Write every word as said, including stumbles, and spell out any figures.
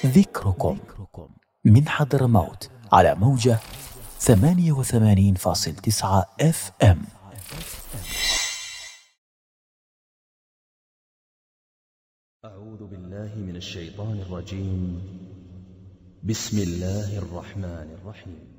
ذكركم من حضرموت على موجة ثمانية وثمانين فاصلة تسعة اف ام. أعوذ بالله من الشيطان الرجيم. بسم الله الرحمن الرحيم.